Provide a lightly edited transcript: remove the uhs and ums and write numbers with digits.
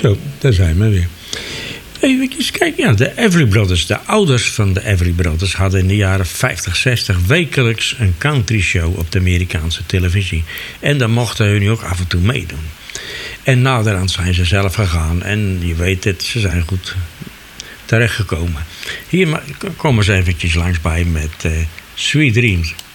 Zo, daar zijn we weer. Even kijken, ja, de Everly Brothers. De ouders van de Everly Brothers hadden in de jaren 50, 60 wekelijks een country show op de Amerikaanse televisie. En daar mochten hun ook af en toe meedoen. En naderhand zijn ze zelf gegaan. En je weet het, ze zijn goed terechtgekomen. Hier komen ze eventjes langs bij met Sweet Dreams.